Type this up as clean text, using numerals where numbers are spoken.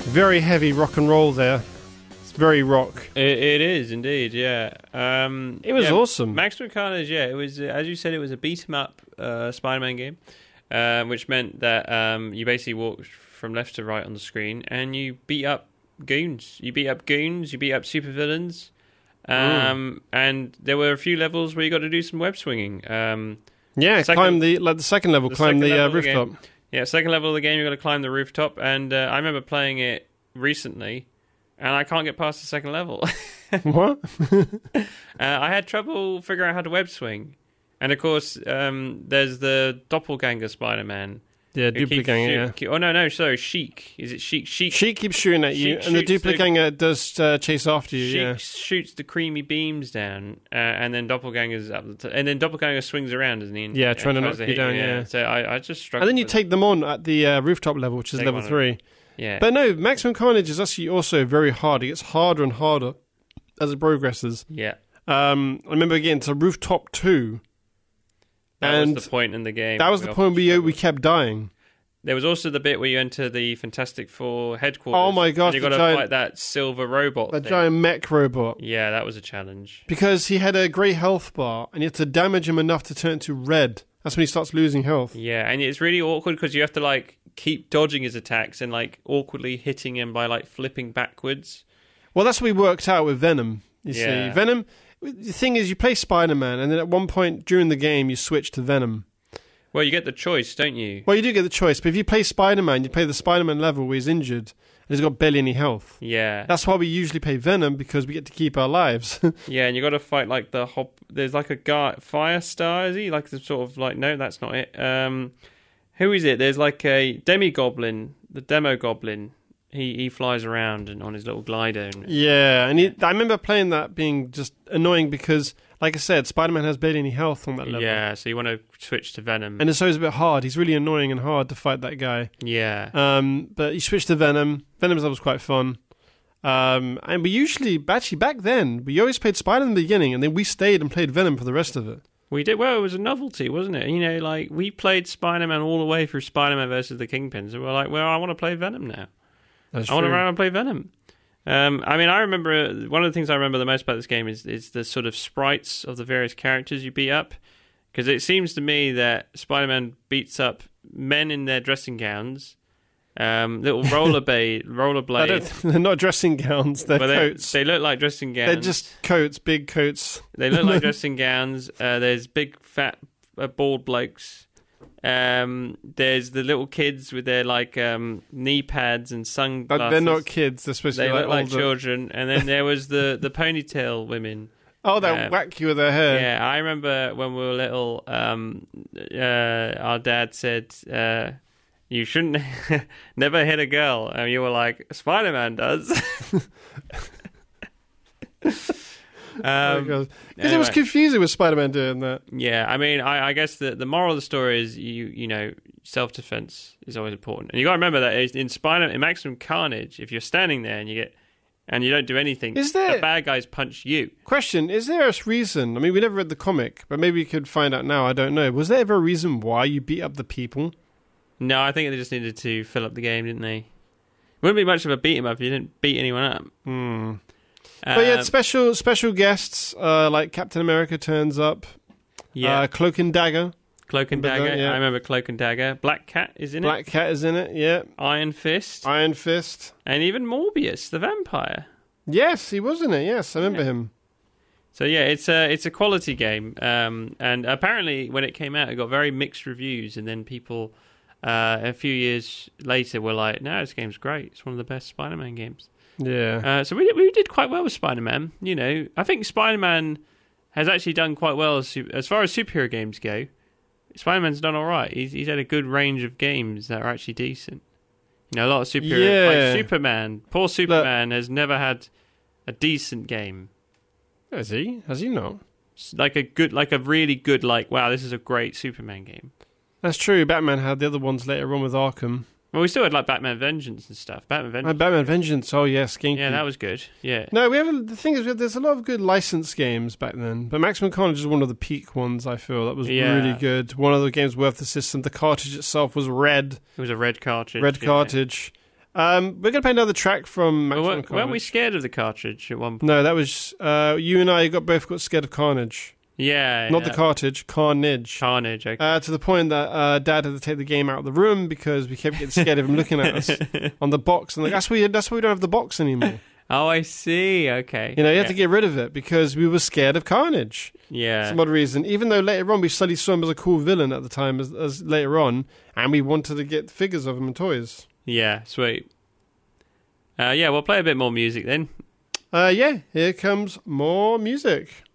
Very heavy rock and roll there. It's very rock. It is indeed, yeah. It was awesome. Maximum Carnage, yeah. It was, as you said, it was a beat 'em up Spider-Man game, which meant that you basically walked from left to right on the screen, and you beat up goons. You beat up supervillains, and there were a few levels where you got to do some web swinging. Climb the second level, climb the rooftop. Yeah, second level of the game, you've got to climb the rooftop, and I remember playing it recently, and I can't get past the second level. What? I had trouble figuring out how to web swing. And, of course, there's the doppelganger Spider-Man. Yeah, Doppelganger, yeah. Oh, no, sorry, Sheik. Is it Sheik? Sheik keeps shooting at you, and the Doppelganger does chase after you, Sheik shoots the creamy beams down, and then Doppelganger's up the top. And then Doppelganger swings around, doesn't he? Yeah, trying to knock you down, yeah. So I just struggled. And then you take them on at the rooftop level, which is level 3. Yeah. But no, Maximum Carnage is actually also very hard. It gets harder and harder as it progresses. Yeah. I remember getting to Rooftop 2. That was the point in the game. That was the point where we kept dying. There was also the bit where you enter the Fantastic Four headquarters. Oh my gosh! And you got to fight that silver robot. That giant mech robot. Yeah, that was a challenge. Because he had a grey health bar, and you have to damage him enough to turn it to red. That's when he starts losing health. Yeah, and it's really awkward because you have to keep dodging his attacks and awkwardly hitting him by flipping backwards. Well, that's what we worked out with Venom. You see, Venom. The thing is, you play Spider-Man, and then at one point during the game, you switch to Venom. Well, you get the choice, don't you? Well, you do get the choice, but if you play Spider-Man, you play the Spider-Man level where he's injured, and he's got barely any health. Yeah. That's why we usually play Venom, because we get to keep our lives. Yeah, and you got to fight there's a guy, Firestar, is he? The sort of no, that's not it. Who is it? There's a Demi-Goblin, the Demo-Goblin. He flies around and on his little glider. Yeah, and I remember playing that being just annoying because, like I said, Spider-Man has barely any health on that level. Yeah, so you want to switch to Venom. And it's always a bit hard. He's really annoying and hard to fight that guy. Yeah. But you switch to Venom. Venom's level was quite fun. And we usually, actually back then, we always played Spider in the beginning, and then we stayed and played Venom for the rest of it. We did. Well, it was a novelty, wasn't it? We played Spider-Man all the way through Spider-Man versus the Kingpin. So we're I want to play Venom now. That's I want to run and play Venom. I remember one of the things I remember the most about this game is the sort of sprites of the various characters you beat up, because it seems to me that Spider-Man beats up men in their dressing gowns, little rollerblade. They're not dressing gowns; they're coats. They look like dressing gowns. They're just coats, big coats. They look like dressing gowns. There's big fat bald blokes. There's the little kids with their knee pads and sunglasses. But they're not kids. They're supposed to be They look like older children. And then there was the ponytail women. Oh, they whack you with their hair. Yeah, I remember when we were little. Our dad said, "You shouldn't never hit a girl," and you were like, "Spider-Man does." Because it was confusing with Spider-Man doing that. Yeah, I guess the moral of the story is you self-defense is always important, and you got to remember that in Maximum Carnage, if you're standing there and you don't do anything, the bad guys punch you. Question: is there a reason? We never read the comic, but maybe we could find out now. I don't know. Was there ever a reason why you beat up the people? No, I think they just needed to fill up the game, didn't they? Wouldn't be much of a beat 'em up if you didn't beat anyone up. But yeah, special guests like Captain America turns up. Yeah, Cloak and Dagger. Cloak and Dagger. Yeah. I remember Cloak and Dagger. Black Cat is in it. Black Cat is in it. Yeah. Iron Fist. And even Morbius, the vampire. Yes, he was in it. Yes, I remember him. So yeah, it's a quality game. And apparently, when it came out, it got very mixed reviews. And then people, a few years later, were like, "No, this game's great. It's one of the best Spider-Man games." Yeah. So we did quite well with Spider-Man. I think Spider-Man has actually done quite well as far as superhero games go. Spider-Man's done all right. He's had a good range of games that are actually decent. A lot of superheroes, like Superman. Poor Superman has never had a decent game. Has he? Has he not? Like a really good, wow, this is a great Superman game. That's true. Batman had the other ones later on with Arkham. Well, we still had Batman Vengeance and stuff. Batman Vengeance. Oh yes, Skinky. Yeah, that was good. Yeah. No, the thing is, there's a lot of good licensed games back then. But Maximum Carnage is one of the peak ones. I feel that was really good. One of the games worth the system. The cartridge itself was red. It was a red cartridge. Cartridge. We're going to play another track from Maximum Weren't Carnage. we scared of the cartridge at one point? No, that was you and I both got scared of Carnage. Yeah. Not the cartridge, Carnage. Carnage, okay. To the point that Dad had to take the game out of the room because we kept getting scared of him looking at us on the box. And that's why we don't have the box anymore. Oh, I see. Okay. You had to get rid of it because we were scared of Carnage. Yeah. For some odd reason. Even though later on we suddenly saw him as a cool villain at the time as later on. And we wanted to get figures of him and toys. Yeah, sweet. We'll play a bit more music then. Here comes more music.